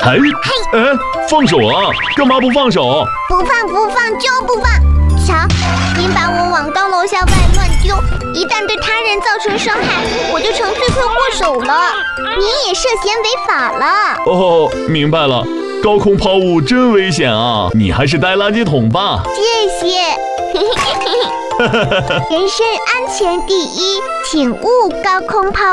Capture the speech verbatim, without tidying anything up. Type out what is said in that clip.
哎哎，放手啊！干嘛不放手？ 不放不放就不放！瞧，您把我往高楼下外乱丢，一旦对他人造成伤害，我就成罪魁祸首了。您也涉嫌违法了。 哦，明白了。高空抛物真危险啊！你还是带垃圾桶吧。 谢谢。人身安全第一，请勿高空抛